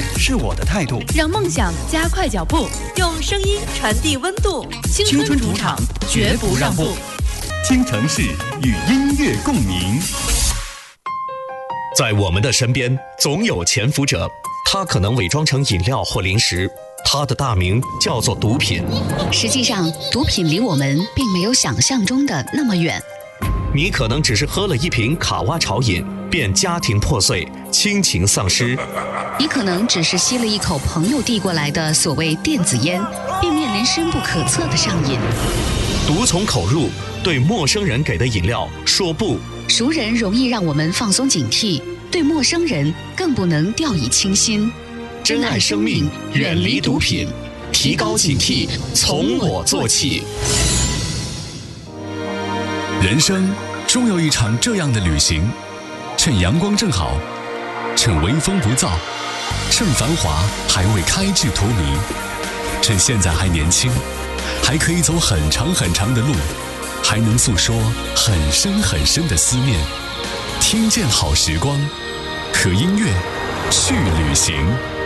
是我的态度， 让梦想加快脚步，用声音传递温度。青春主场，绝不让步。 京城市与音乐共鸣。 在我们的身边，总有潜伏者，他可能伪装成饮料或零食，他的大名叫做毒品。 实际上，毒品离我们并没有想象中的那么远。 你可能只是喝了一瓶卡哇潮饮，便家庭破碎，亲情丧失。 你可能只是吸了一口朋友递过来的所谓电子烟，便面临深不可测的上瘾。 毒从口入，对陌生人给的饮料说不。 熟人容易让我们放松警惕，对陌生人更不能掉以轻心。 珍爱生命，远离毒品，提高警惕，从我做起。 人生终有一场这样的旅行，趁阳光正好，趁微风不燥，趁繁华还未开至荼蘼，趁现在还年轻，还可以走很长很长的路，还能诉说很深很深的思念。听见好时光，和音乐去旅行。